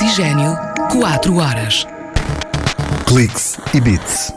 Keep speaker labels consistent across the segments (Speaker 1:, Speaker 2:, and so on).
Speaker 1: Oxigênio, 4 horas.
Speaker 2: Cliques e Beats.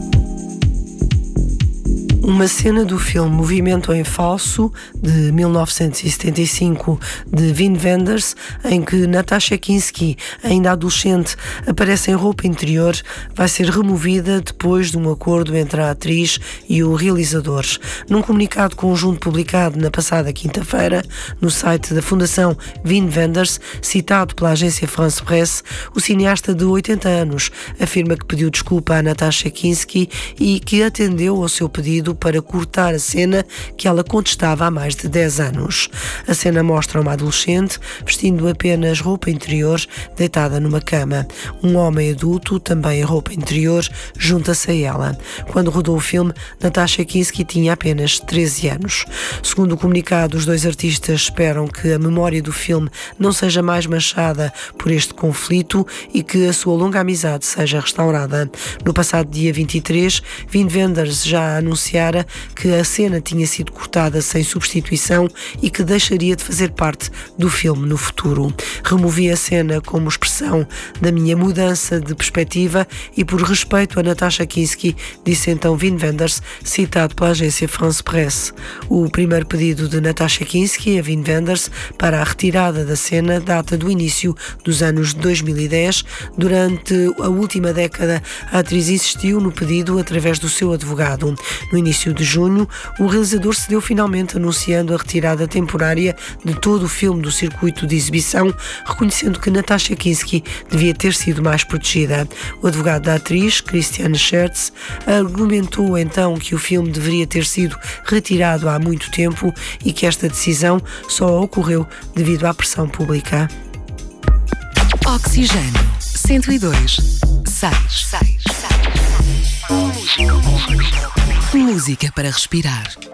Speaker 3: Uma cena do filme Movimento em Falso, de 1975, de Wim Wenders, em que Natasha Kinski, ainda adolescente, aparece em roupa interior, vai ser removida depois de um acordo entre a atriz e o realizador. Num comunicado conjunto publicado na passada quinta-feira, no site da Fundação Wim Wenders, citado pela agência France Presse, o cineasta de 80 anos afirma que pediu desculpa a Natasha Kinski e que atendeu ao seu pedido para cortar a cena que ela contestava há mais de 10 anos. A cena mostra uma adolescente vestindo apenas roupa interior, deitada numa cama. Um homem adulto, também em roupa interior, junta-se a ela. Quando rodou o filme, Natasha Kinski tinha apenas 13 anos. Segundo o comunicado, os dois artistas esperam que a memória do filme não seja mais manchada por este conflito e que a sua longa amizade seja restaurada. No passado dia 23, Wim Wenders já anunciara que a cena tinha sido cortada sem substituição e que deixaria de fazer parte do filme no futuro. Removi a cena como expressão da minha mudança de perspectiva e por respeito a Natasha Kinski, disse então Wim Wenders, citado pela agência France Presse. O primeiro pedido de Natasha Kinski a Wim Wenders para a retirada da cena data do início dos anos 2010. Durante a última década, a atriz insistiu no pedido através do seu advogado. No início de junho, o realizador cedeu finalmente, anunciando a retirada temporária de todo o filme do circuito de exibição, reconhecendo que Natasha Kinski devia ter sido mais protegida. O advogado da atriz, Christian Schertz, argumentou então que o filme deveria ter sido retirado há muito tempo e que esta decisão só ocorreu devido à pressão pública.
Speaker 1: Oxigênio, 102.6. Música para respirar.